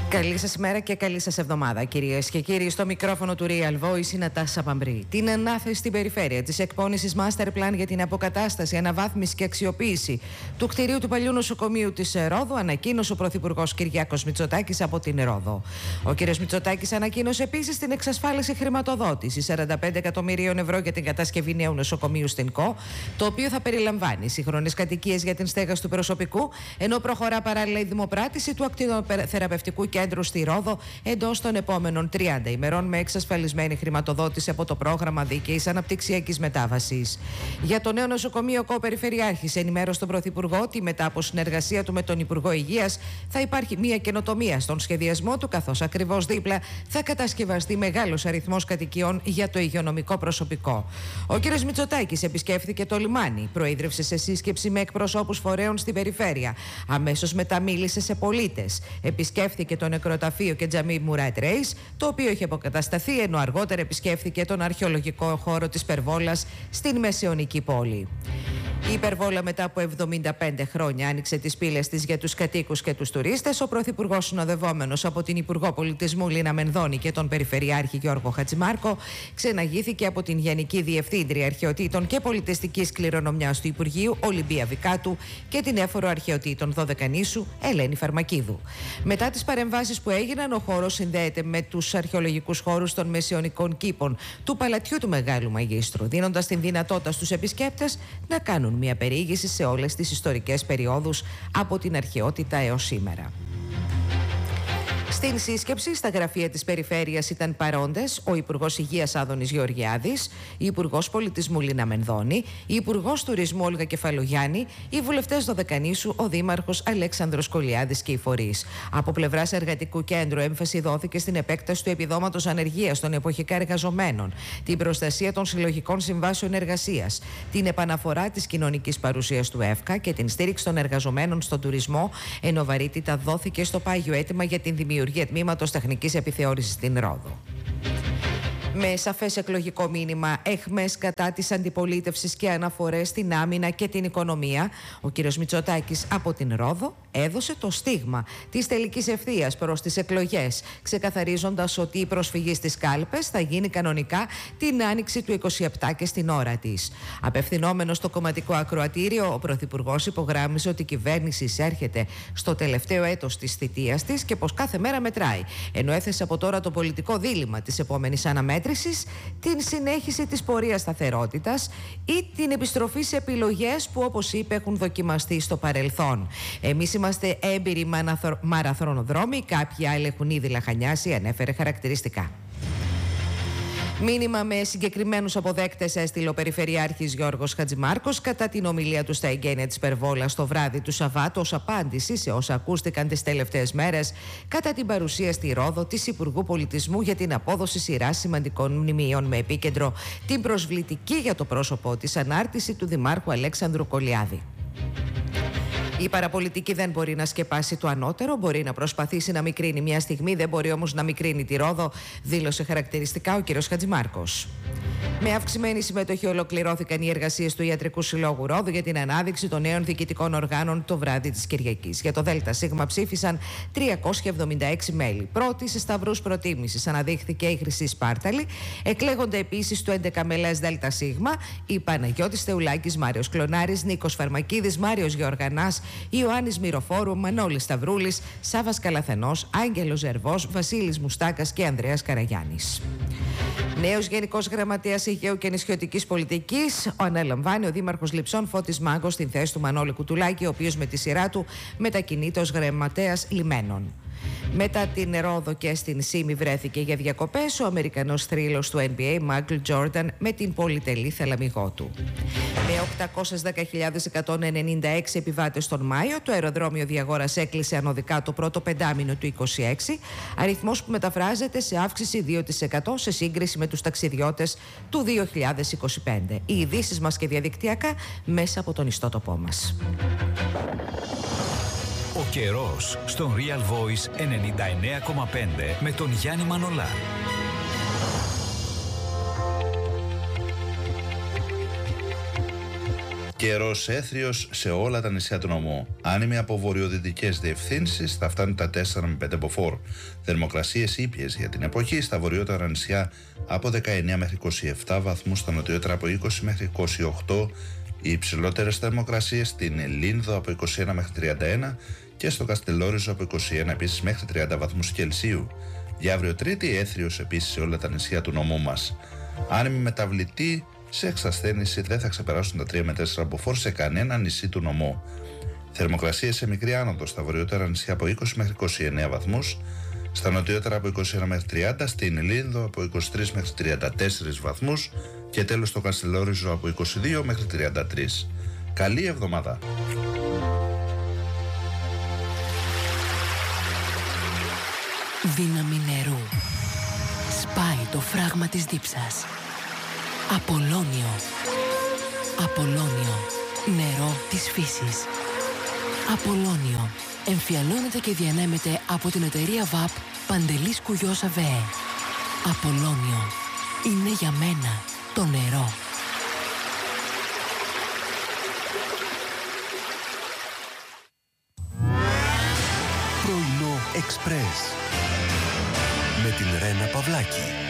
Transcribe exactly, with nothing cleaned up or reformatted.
Καλή σας ημέρα και καλή σας εβδομάδα, κυρίες και κύριοι. Στο μικρόφωνο του Real Voice είναι Τάσα Παμπρή. Την ανάθεση στην περιφέρεια της εκπόνησης Master Plan για την αποκατάσταση, αναβάθμιση και αξιοποίηση του κτηρίου του παλιού νοσοκομείου της Ρόδου ανακοίνωσε ο Πρωθυπουργός Κυριάκος Μητσοτάκης από την Ρόδο. Ο κ. Μητσοτάκης ανακοίνωσε επίσης την εξασφάλιση χρηματοδότησης σαράντα πέντε εκατομμυρίων ευρώ για την κατασκευή νέου νοσοκομείου στην ΚΟ, το οποίο θα περιλαμβάνει σύγχρονες κατοικίες για την στέγαση του προσωπικού, ενώ προχωρά παράλληλα η δημοπράτηση του ακτινοθεραπευτικού κέντρου στη Ρόδο εντός των επόμενων τριάντα ημερών με εξασφαλισμένη χρηματοδότηση από το πρόγραμμα δίκαιης αναπτυξιακής μετάβασης. Για το νέο νοσοκομείο ΚΟ, ο Περιφερειάρχης ενημέρωσε τον Πρωθυπουργό ότι μετά από συνεργασία του με τον Υπουργό Υγείας θα υπάρχει μια καινοτομία στον σχεδιασμό του, καθώς ακριβώς δίπλα θα κατασκευαστεί μεγάλος αριθμός κατοικιών για το υγειονομικό προσωπικό. Ο κ. Μητσοτάκης επισκέφθηκε το λιμάνι, προείδρευσε σε σύσκεψη με εκπροσώπους φορέων στην περιφέρεια. Αμέσως μετά μίλησε σε πολίτες. Επισκέφθηκε το νεκροταφείο και τζαμί Μουράτ Ρέις, το οποίο είχε αποκατασταθεί, ενώ αργότερα επισκέφθηκε τον αρχαιολογικό χώρο της Περβόλας στην Μεσαιωνική πόλη. Η Υπερβόλα μετά από εβδομήντα πέντε χρόνια άνοιξε τις πύλες της για τους κατοίκους και τους τουρίστες. Ο Πρωθυπουργός, συνοδευόμενος από την Υπουργό Πολιτισμού Λίνα Μενδώνη και τον Περιφερειάρχη Γιώργο Χατζημάρκο, ξεναγήθηκε από την Γενική Διευθύντρια Αρχαιοτήτων και Πολιτιστικής Κληρονομιάς του Υπουργείου Ολυμπία Βικάτου και την Έφορο Αρχαιοτήτων Δωδεκανήσου Ελένη Φαρμακίδου. Μετά τις παρεμβάσεις που έγιναν, ο χώρος συνδέεται με τους αρχαιολογικούς χώρους των Μεσαιωνικών κήπων του Παλατιού του Μεγάλου Μαγίστρου, δίνοντας την δυνατότητα στους επισκέπτες να κάνουν μια περιήγηση σε όλες τις ιστορικές περιόδους από την αρχαιότητα έως σήμερα. Στην σύσκεψη στα γραφεία της Περιφέρειας ήταν παρόντες ο Υπουργός Υγείας Άδωνης Γεωργιάδης, η Υπουργός Πολιτισμού Λίνα Μενδώνη, η Υπουργός Τουρισμού Όλγα Κεφαλογιάννη, οι βουλευτές Δωδεκανήσου, ο Δήμαρχος Αλέξανδρος Κολιάδης και οι φορείς. Από πλευράς Εργατικού Κέντρου έμφαση δόθηκε στην επέκταση του επιδόματος ανεργίας των εποχικά εργαζομένων, την προστασία των συλλογικών συμβάσεων εργασίας, την επαναφορά της κοινωνικής παρουσίας του ΕΦΚΑ και την στήριξη των εργαζομένων στον τουρισμό, ενώ βαρύτητα δόθηκε στο πάγιο αίτημα για την δημιουργία για τμήματος τεχνικής επιθεώρησης στην Ρόδο. Με σαφές εκλογικό μήνυμα, εχμές κατά της αντιπολίτευσης και αναφορές στην άμυνα και την οικονομία, ο κ. Μητσοτάκης από την Ρόδο έδωσε το στίγμα της τελικής ευθείας προς τις εκλογές, ξεκαθαρίζοντας ότι η προσφυγή στις κάλπες θα γίνει κανονικά την άνοιξη του είκοσι επτά και στην ώρα της. Απευθυνόμενος στο κομματικό ακροατήριο, ο Πρωθυπουργός υπογράμμισε ότι η κυβέρνηση εισέρχεται στο τελευταίο έτος της θητείας της και πως κάθε μέρα μετράει, ενώ έθεσε από τώρα το πολιτικό δίλημμα της επόμενης αναμέτρησης, την συνέχιση της πορείας σταθερότητας ή την επιστροφή σε επιλογές που, όπως είπε, έχουν δοκιμαστεί στο παρελθόν. Εμείς είμαστε έμπειροι μαραθρονοδρόμοι, κάποιοι άλλοι έχουν ήδη λαχανιάσει, ανέφερε χαρακτηριστικά. Μήνυμα με συγκεκριμένους αποδέκτες έστειλε ο Περιφερειάρχης Γιώργος Χατζημάρκος κατά την ομιλία του στα εγγένεια της Περβόλας το βράδυ του Σαββάτου, ως απάντηση σε όσα ακούστηκαν τις τελευταίες μέρες κατά την παρουσία στη Ρόδο της Υπουργού Πολιτισμού για την απόδοση σειράς σημαντικών μνημείων, με επίκεντρο την προσβλητική για το πρόσωπό της ανάρτηση του Δημάρχου Αλέξανδρου Κολιάδη. Η παραπολιτική δεν μπορεί να σκεπάσει το ανώτερο, μπορεί να προσπαθήσει να μικρύνει μια στιγμή, δεν μπορεί όμως να μικρύνει τη Ρόδο, δήλωσε χαρακτηριστικά ο κ. Χατζημάρκος. Με αυξημένη συμμετοχή ολοκληρώθηκαν οι εργασίες του Ιατρικού Συλλόγου Ρόδου για την ανάδειξη των νέων διοικητικών οργάνων το βράδυ της Κυριακής. Για το ΔΣ ψήφισαν τριακόσια εβδομήντα έξι μέλη. Πρώτη σε σταυρούς προτίμησης αναδείχθηκε η Χρυσή Σπάρταλη. Εκλέγονται επίσης το έντεκα μελές ΔΣ η Παναγιώτης Θεουλάκης, Μάριος Κλωνάρης, Νίκος Φαρμακίδης, Μάριος Γεωργανάς, Ιωάννης Μυροφόρου, Μανώλης Σταυρούλης, Σάβας Καλαθενός, Άγγελος Ζερβός, Βασίλης Μουστάκας και Ανδρέας Καραγιάννης. Νέος Γενικός Γραμματέας Αιγαίου και Νησιωτικής Πολιτικής αναλαμβάνει ο Δήμαρχος Λειψών Φώτης Μάγκος στην θέση του Μανώλη Κουτουλάκη, ο οποίος με τη σειρά του μετακινείται ως Γραμματέας Λιμένων. Μετά την Ρόδο και στην Σίμη βρέθηκε για διακοπές ο Αμερικανός θρύλος του N B A Μάικλ Τζόρνταν με την πολυτελή θαλαμιγό του. Με οκτακόσιες δέκα χιλιάδες εκατόν ενενήντα έξι επιβάτες τον Μάιο, το αεροδρόμιο Διαγόρας έκλεισε ανωδικά το πρώτο πεντάμηνο του είκοσι έξι, αριθμός που μεταφράζεται σε αύξηση δύο τοις εκατό σε σύγκριση με τους ταξιδιώτες του δύο χιλιάδες είκοσι πέντε. Οι ειδήσεις μας και διαδικτυακά μέσα από τον ιστότοπό μας. Ο καιρός στον Real Voice ενενήντα εννέα κόμμα πέντε με τον Γιάννη Μανολά. Καιρός έθριος σε όλα τα νησιά του νομού. Άνεμοι από βορειοδυτικές διευθύνσεις θα φτάνουν τα τέσσερα με πέντε μποφόρ. Θερμοκρασίες ήπιες για την εποχή στα βορειότερα νησιά από δεκαεννέα μέχρι είκοσι επτά βαθμούς, στα νοτιότερα από είκοσι μέχρι είκοσι οκτώ. Οι υψηλότερες θερμοκρασίες στην Λίνδο από είκοσι ένα μέχρι τριάντα ένα και στο Καστελόριζο από είκοσι ένα επίσης μέχρι τριάντα βαθμούς Κελσίου. Για αύριο Τρίτη έθριος επίσης σε όλα τα νησιά του νομού μας. Άνεμοι μεταβλητοί σε εξασθένηση δεν θα ξεπεράσουν τα τρία με τέσσερα μποφόρ σε κανένα νησί του νομού. Θερμοκρασίες σε μικρή άνοδο στα βορειότερα νησιά από είκοσι μέχρι είκοσι εννέα βαθμούς, στα νοτιότερα από είκοσι ένα μέχρι τριάντα, στην Λίνδο από είκοσι τρία μέχρι τριάντα τέσσερα βαθμούς και τέλος στο Καστελόριζο από είκοσι δύο μέχρι τριάντα τρία. Καλή εβδομάδα! Δύναμη νερού. Σπάει το φράγμα της δίψας. Απολώνιο. Απολώνιο. Νερό της φύσης. Απολώνιο. Εμφιαλώνεται και διανέμεται από την εταιρεία ΒΑΠ Παντελής Κουγιός ΑΒΕ. Απολώνιο. Είναι για μένα το νερό. Πρωινό Εξπρές με την Ρένα Παυλάκη.